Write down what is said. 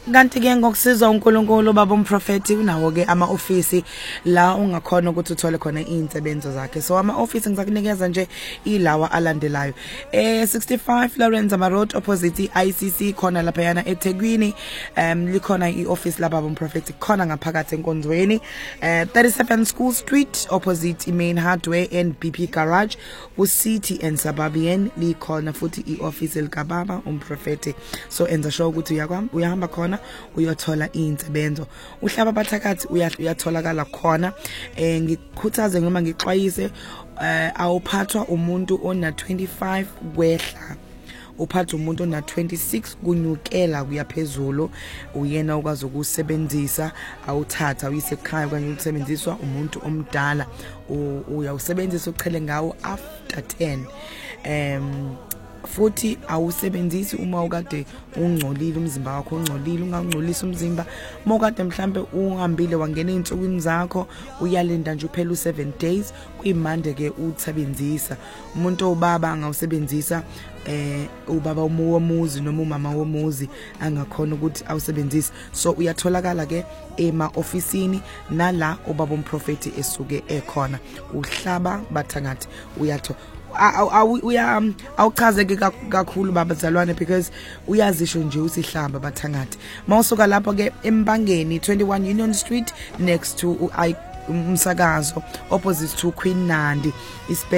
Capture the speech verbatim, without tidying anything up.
Kanti ke ngokusizwa uNkulunkulu baba umprofeti unawo ke ama office la ungakhona ukuthi uthole khona izinsebenzo zakhe. So ama office ngizakunikeza nje ilawa alandelayo. Eh sixty-five Lawrence Road opposite I C C khona lapha yana eThekwini. Um likhona ioffice la baba umprofeti khona ngaphakathi enkonzweni. Eh thirty-seven School Street opposite iMain Hardware and B P Garage uCity and Suburban likhona futhi ioffice lika baba umprofeti. So enza sure ukuthi uyakwam uyahamba khona uyothola izinsebenzo uhlaba bathakathi uyatholakala khona eh ngikhuthaze noma ngixwayise eh awuphathwa umuntu ona twenty-five kwehla uphatha umuntu ona twenty-six kunyukela kuyaphezulu uyena ukwazi ukusebenzisa awuthatha uyise ekhaya kanye ukusebenziswa umuntu omdala uyawusebenzisa uqhele ngawo after ten em futhi awusebenzisi uma ukade ungcolile umzimba wakho ungcolile ungangcolisa umzimba mokade mhlambe uhambile wangena einsukwini zakho uyalinda nje uphela u-seven days kuyimande ke utsebenzisa umuntu obaba angawusebenzisa eh ubaba womuzi noma umama womuzi angakhona ukuthi awusebenzise so uyatholakala ke ema officeini nala ubaba umprofeti esuke ekhona uhlaba bathakathi uyatho uya awuchazeke kakhulu babazalwane because uyazisho nje usihlamba bathakathi mawusuka lapho ke embangeni twenty-one Union Street next to umsakazo opposite to Queen Nandi